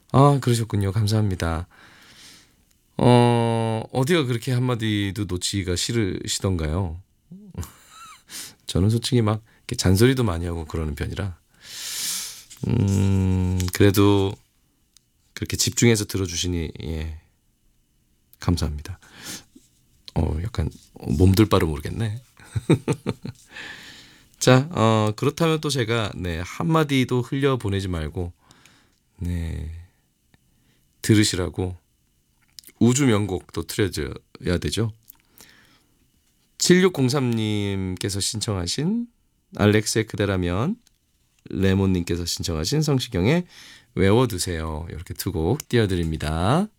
아, 그러셨군요. 감사합니다. 어디가 그렇게 한마디도 놓치기가 싫으시던가요? 저는 솔직히 막 이렇게 잔소리도 많이 하고 그러는 편이라. 그래도 그렇게 집중해서 들어주시니, 예, 감사합니다. 약간 몸둘 바를 모르겠네. 자, 그렇다면 또 제가, 네, 한마디도 흘려보내지 말고, 네, 들으시라고 우주 명곡 또 틀어줘야 되죠. 7603님께서 신청하신 알렉스의 그대라면, 레몬님께서 신청하신 성시경의 외워두세요. 이렇게 두 곡 띄워드립니다.